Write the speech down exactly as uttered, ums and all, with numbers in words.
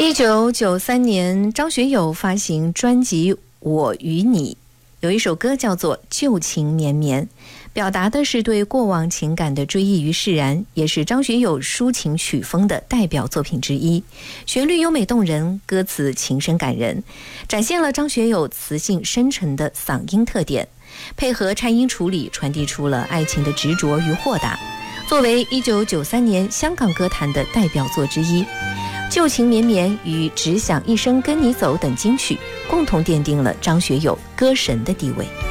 一九九三年，张学友发行专辑《我与你》，有一首歌叫做《旧情绵绵》，表达的是对过往情感的追忆与释然，也是张学友抒情曲风的代表作品之一。旋律优美动人，歌词情深感人，展现了张学友磁性深沉的嗓音特点，配合颤音处理，传递出了爱情的执着与豁达。作为一九九三年香港歌坛的代表作之一，《旧情绵绵》与《只想一生跟你走》等金曲，共同奠定了张学友歌神的地位。